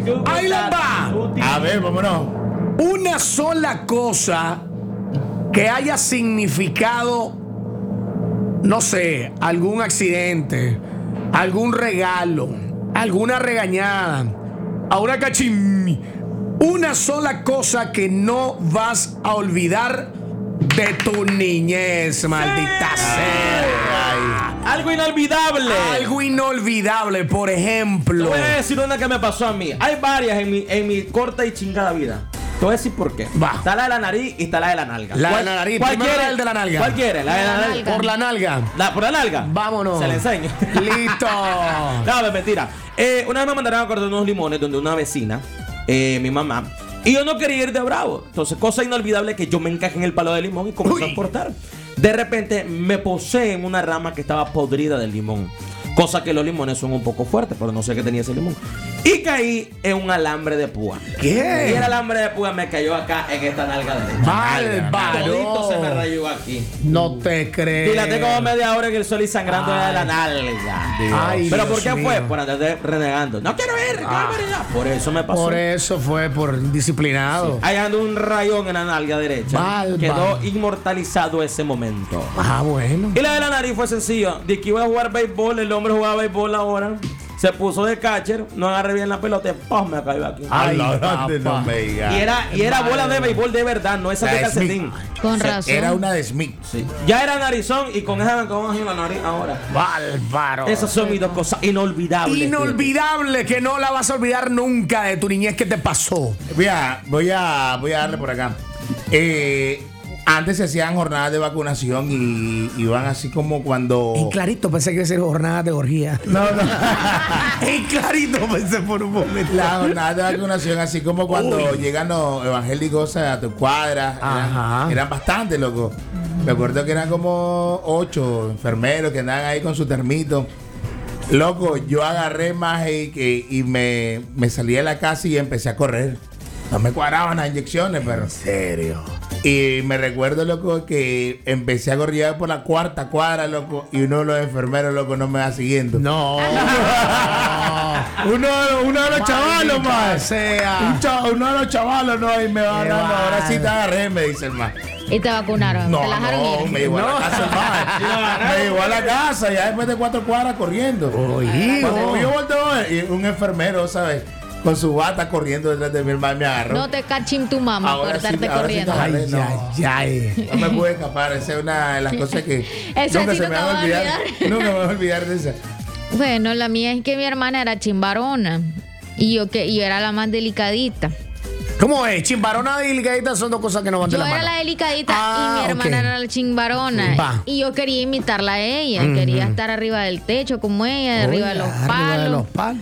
Ahí les va. A ver, vámonos. Una sola cosa que haya significado, no sé, algún accidente, algún regalo, alguna regañada, a una cachimbi. Una sola cosa que no vas a olvidar de tu niñez, maldita sea. Algo inolvidable. Algo inolvidable, por ejemplo. Te voy a decir una que me pasó a mí. Hay varias en mi corta y chingada vida. Te voy a decir por qué. Va. Está la de la nariz y está la de la nalga. La de la nariz. ¿Cuál Primero quiere? el de la nalga. ¿Cuál quiere? La de la nalga. Por la nalga. ¿Por la nalga? Vámonos. Se le enseño. Listo. No, mentira. Una vez me mandaron a cortar unos limones donde una vecina, mi mamá, y yo no quería ir de bravo. Entonces, cosa inolvidable que yo me encajé en el palo de limón y comencé a cortar. De repente me posé en una rama que estaba podrida del limón. Cosa que los limones son un poco fuertes, pero no sé qué tenía ese limón. Y caí en un alambre de púa. ¿Qué? Y el alambre de púa me cayó acá en esta nalga derecha. Bárbaro. Todito se me rayó aquí. No te creo. Dilaté como media hora en el sol y sangrando de la nalga. Ay, ¿Pero Dios por qué mío. fue? Por andar renegando. No quiero ir, Por eso me pasó. Por eso fue, por indisciplinado. Ahí ando un rayón en la nalga derecha. Bárbaro. Quedó inmortalizado ese momento. Bueno. Y la de la nariz fue sencillo. De que iba a jugar béisbol, el hombre jugaba béisbol ahora. Se puso de catcher, no agarré bien la pelota y ¡pum! Me cayó aquí. Ay, A la grande papá. no me digas. Y era bola de béisbol de verdad, no esa La de de calcetín. Con razón. Era una de Smith. Sí. Ya era narizón y con esa me acabó en la nariz ahora. Bárbaro. Esas son mis dos cosas inolvidables. Inolvidable, que no la vas a olvidar nunca de tu niñez que te pasó. Voy a darle por acá. Antes se hacían jornadas de vacunación y iban así como cuando. En clarito pensé que iba a ser jornada de orgía. No. En clarito pensé por un momento. La jornada de vacunación, así como cuando llegan los evangélicos a tu cuadra. Ajá. Eran bastantes, loco. Me acuerdo que eran como 8 enfermeros que andaban ahí con su termito. Loco, yo agarré más y me salí de la casa y empecé a correr. No me cuadraban las inyecciones, pero. En serio. Y me recuerdo, loco, que empecé a correr por la 4ª cuadra, loco, y uno de los enfermeros, loco, no me va siguiendo. No. Uno de los chavalos, Maldita más. sea. Uno de los chavalos, no, y me va Qué dando. Ahora sí te bárbaro. agarré, me dice el más. Y te vacunaron. No, te la dejaron no, ir. me llevó a la casa el más. Me llevó a la casa, ya después de 4 cuadras corriendo. Oye, Cuando yo volteo, y un enfermero, ¿sabes? Con su bata corriendo detrás de mi hermano, me agarró. No te cachim tu mamá por Ahora sí, estarte ahora sí corriendo. te ay, agarré, no. ay, ay. No me pude escapar, esa es una de las cosas que Esa nunca sí se no me te va a va a olvidar. olvidar. Nunca me voy a olvidar de esa. Bueno, la mía es que mi hermana era chimbarona. Y yo era la más delicadita. ¿Cómo es? Chimbarona y delicadita son dos cosas que no van de Yo la era mano. la delicadita Ah, y mi hermana ok. era la chimbarona. Va. Y yo quería imitarla a ella. Quería estar arriba del techo como ella, de arriba de los Oye, palos. arriba de los palos.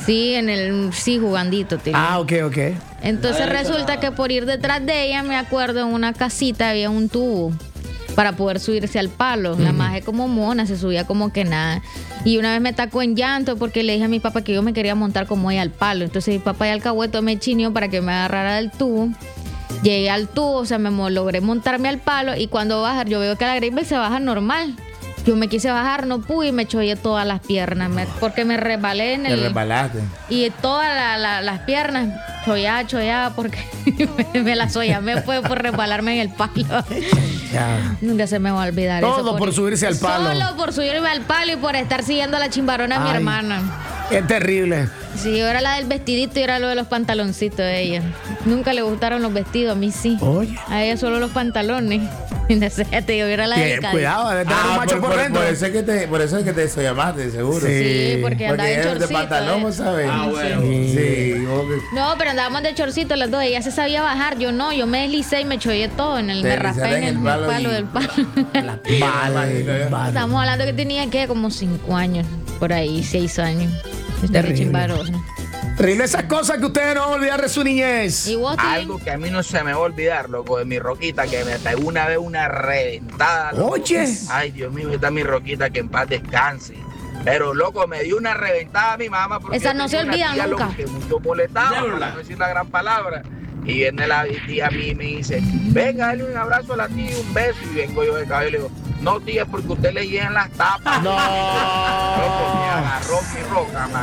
Sí, jugandito. Ok. Entonces resulta que por ir detrás de ella, me acuerdo, en una casita había un tubo para poder subirse al palo. La maje como mona, se subía como que nada. Y una vez me tacó en llanto porque le dije a mi papá que yo me quería montar como ella al palo. Entonces mi papá y alcahueto me chineó para que me agarrara del tubo. Llegué al tubo, o sea, logré montarme al palo y cuando bajar, yo veo que la Grace se baja normal. Yo me quise bajar, no pude y me chollé todas las piernas porque me resbalé en Te resbalaste. y todas las piernas chollaba porque me las me fue por resbalarme en el palo. Ya. Nunca se me va a olvidar eso. Todo por subirse al palo. Solo por subirme al palo y por estar siguiendo a la chimbarona de mi Ay. hermana. Es terrible. Sí, yo era la del vestidito y era lo de los pantaloncitos de ella. Nunca le gustaron los vestidos, a mí sí. Oye. A ella solo los pantalones. Entonces, yo era la Bien, delicadita. cuidado, debe tener un macho por dentro. Por eso es que te llamaste, seguro. Sí, porque andaba en eres de chorcito. pantalón, ¿sabes? Ah, bueno. Sí. No, pero andábamos de chorcito las dos. Ella se sabía bajar, yo no. Yo me deslicé y me chollé todo. Te Me raspé deslizaste en en el el palo palo y- del palo. Vale. Estamos hablando que tenía que como 5 años, por ahí, 6 años. Terrible. Chimbarona. Terrible esas cosas que ustedes no van a olvidar de su niñez. ¿Y vos, Tim? Algo que a mí no se me va a olvidar, loco, de mi roquita, que me pegó una vez una reventada. Loco. Oye. Ay, Dios mío, está mi roquita, que en paz descanse. Pero, loco, me dio una reventada a mi mamá. Porque Esa no se tenía una olvida tía, nunca. loco, que mucho molestaba, Neverland. para no decir la gran palabra. Y viene la tía a mí y me dice, venga, dale un abrazo a la tía y un beso. Y vengo yo de cabello y le digo, no, tía, porque usted le llegan las tapas. No. Loco, me agarró mi roca, man.